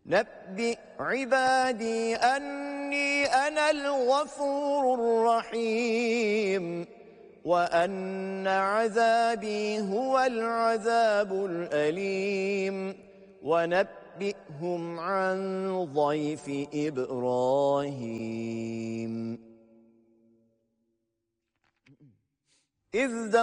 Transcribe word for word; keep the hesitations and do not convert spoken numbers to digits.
نبئ عبادي أني أنا الغفور الرحيم وأن عذابي هو العذاب الأليم ونبئهم عن ضيف إبراهيم إذ